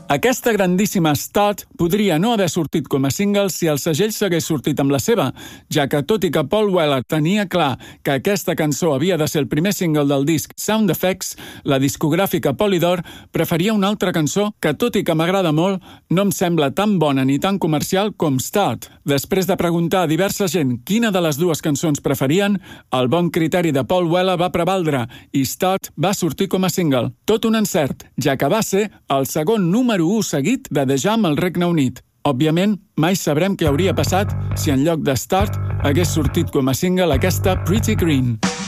Aquesta grandíssima Start podria no haver sortit com a single si el segell s'hagués sortit amb la seva, ja que tot i que Paul Weller tenia clar que aquesta cançó havia de ser el primer single del disc Sound Effects, la discogràfica Polydor preferia una altra cançó que, tot i que m'agrada molt, no em sembla tan bona ni tan comercial com Start. Després de preguntar a diversa gent quina de les dues cançons preferien, el bon criteri de Paul Weller va prevaldre i Start va sortir com a single. Tot un encert, ja que va ser el segon número 1 seguit de The Jam al Regne Unit. Òbviament, mai sabrem què hauria passat si en lloc de Start hagués sortit com a single aquesta Pretty Green.